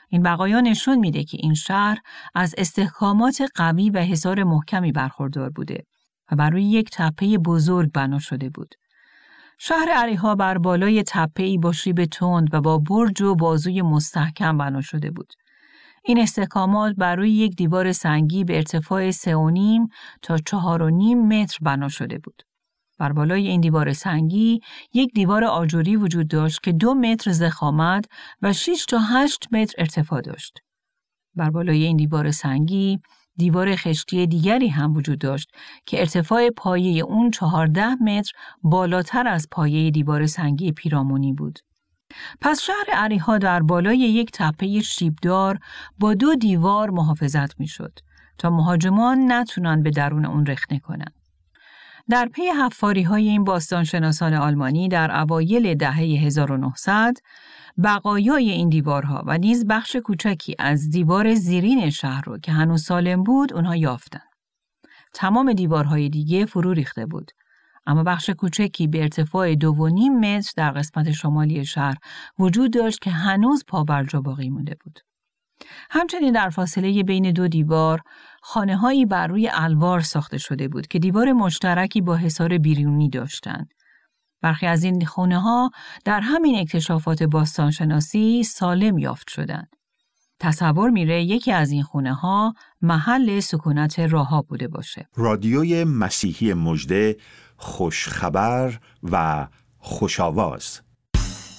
این بقایا نشون میده که این شهر از استحکامات قوی و حصار محکمی برخوردار بوده و بر روی یک تپه بزرگ بنا شده بود. شهر اریحا بر بالای تپه‌ای با شیب تند و با برج و بازوی مستحکم بنا شده بود. این استحکامات بر روی یک دیوار سنگی به ارتفاع 3.5 تا 4.5 متر بنا شده بود. بر بالای این دیوار سنگی یک دیوار آجوری وجود داشت که 2 متر ضخامت و 6 تا 8 متر ارتفاع داشت. بر بالای این دیوار سنگی دیوار خشتی دیگری هم وجود داشت که ارتفاع پایه اون 14 متر بالاتر از پایه دیوار سنگی پیرامونی بود. پس شهر اریحا در بالای یک تپه شیبدار با 2 دیوار محافظت می‌شد تا مهاجمان نتونن به درون اون رخنه کنن. در پی حفاری‌های این باستانشناسان آلمانی در اوایل دهه 1900 بقایای این دیوارها و نیز بخش کوچکی از دیوار زیرین شهر رو که هنوز سالم بود اونها یافتن. تمام دیوارهای دیگه فرو ریخته بود، اما بخش کوچکی به ارتفاع 2.5 متر در قسمت شمالی شهر وجود داشت که هنوز پابرجا باقی مونده بود. همچنین در فاصله بین 2 دیوار خانه‌هایی بر روی الوار ساخته شده بود که دیوار مشترکی با حصار بیرونی داشتند. برخی از این خانه‌ها در همین اکتشافات باستانشناسی سالم یافت شدند. تصور میره یکی از این خانه‌ها محل سکونت راهاب بوده باشه. رادیوی مسیحی مژده، خوشخبر و خوش‌آواز.